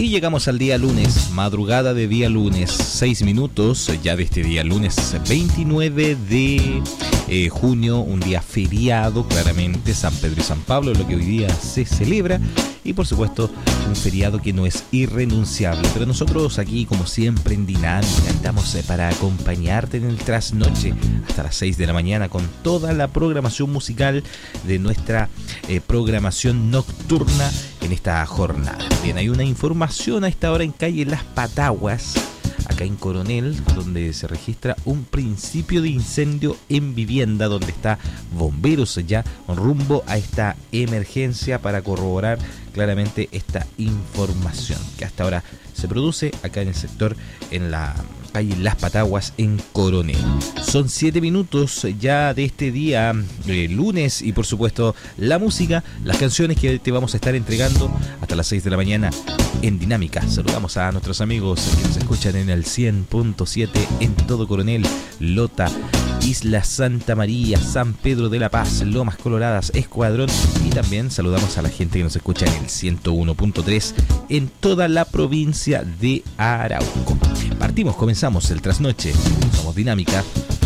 Y llegamos al día lunes, madrugada de día lunes, 6 minutos ya de este día lunes 29 de junio, un día feriado, claramente, San Pedro y San Pablo, lo que hoy día se celebra, y por supuesto un feriado que no es irrenunciable. Pero nosotros aquí, como siempre, en Dinámica, estamos para acompañarte en el trasnoche hasta las 6 de la mañana con toda la programación musical de nuestra programación nocturna en esta jornada. Bien, hay una información a esta hora en calle Las Pataguas, acá en Coronel, donde se registra un principio de incendio en vivienda, donde está bomberos ya rumbo a esta emergencia para corroborar claramente esta información que hasta ahora se produce acá en el sector, en la calle Las Pataguas en Coronel. Son 7 minutos ya de este día lunes, y por supuesto la música, las canciones que te vamos a estar entregando hasta las 6 de la mañana en Dinámica. Saludamos a nuestros amigos que nos escuchan en el 100.7 en todo Coronel, Lota, Isla Santa María, San Pedro de la Paz, Lomas Coloradas, Escuadrón, y también saludamos a la gente que nos escucha en el 101.3 en toda la provincia de Arauco. Comenzamos el trasnoche. Somos Dinámica